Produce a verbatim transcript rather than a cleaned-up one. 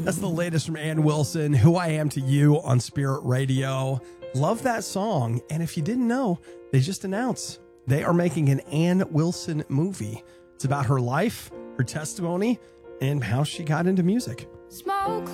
That's the latest from Ann Wilson, Who I Am to You on Spirit Radio. Love that song. And if you didn't know, they just announced they are making an Ann Wilson movie. It's about her life, her testimony, and how she got into music. Smoke